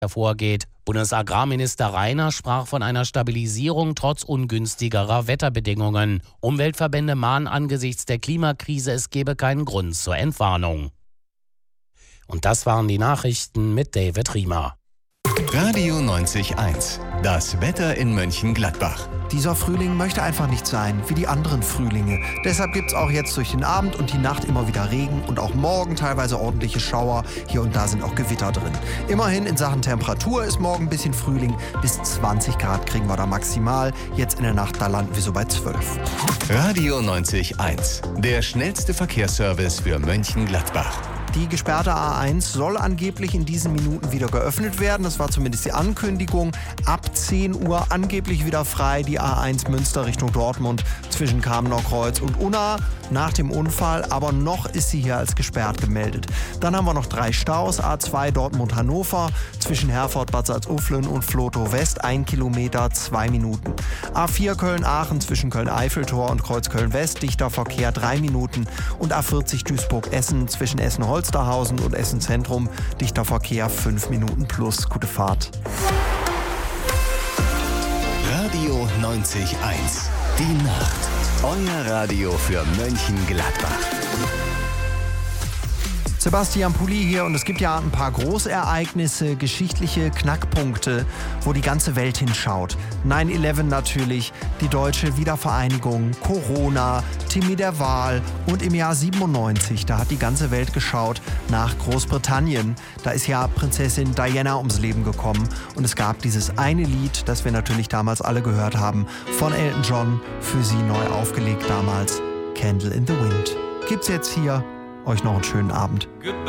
hervorgeht. Bundesagrarminister Reiner sprach von einer Stabilisierung trotz ungünstigerer Wetterbedingungen. Umweltverbände mahnen angesichts der Klimakrise, es gebe keinen Grund zur Entwarnung. Und das waren die Nachrichten mit David Riemer. Radio 90.1, das Wetter in Mönchengladbach. Dieser Frühling möchte einfach nicht sein wie die anderen Frühlinge. Deshalb gibt es auch jetzt durch den Abend und die Nacht immer wieder Regen und auch morgen teilweise ordentliche Schauer. Hier und da sind auch Gewitter drin. Immerhin in Sachen Temperatur ist morgen ein bisschen Frühling. Bis 20 Grad kriegen wir da maximal. Jetzt in der Nacht, da landen wir so bei 12. Radio 90.1, der schnellste Verkehrsservice für Mönchengladbach. Die gesperrte A1 soll angeblich in diesen Minuten wieder geöffnet werden. Das war zumindest die Ankündigung. Ab 10 Uhr angeblich wieder frei die A1 Münster Richtung Dortmund zwischen Kamener Kreuz und Unna nach dem Unfall. Aber noch ist sie hier als gesperrt gemeldet. Dann haben wir noch 3 Staus. A2 Dortmund-Hannover zwischen Herford, Bad Salzuflen und Vlotho West 1 Kilometer, 2 Minuten. A4 Köln-Aachen zwischen Köln-Eiffeltor und Kreuz Köln-West dichter Verkehr 3 Minuten. Und A40 Duisburg-Essen zwischen Essen-Holsterhausen und Essen-Zentrum dichter Verkehr 5 Minuten plus. Gute Fahrt. Radio 90.1, die Nacht. Euer Radio für Mönchengladbach. Sebastian Pulli hier und es gibt ja ein paar Großereignisse, geschichtliche Knackpunkte, wo die ganze Welt hinschaut. 9/11 natürlich, die deutsche Wiedervereinigung, Corona, Timmy der Wahl und im Jahr 97, da hat die ganze Welt geschaut nach Großbritannien. Da ist ja Prinzessin Diana ums Leben gekommen und es gab dieses eine Lied, das wir natürlich damals alle gehört haben, von Elton John, für sie neu aufgelegt damals, Candle in the Wind. Gibt's jetzt hier. Euch noch einen schönen Abend. Goodbye.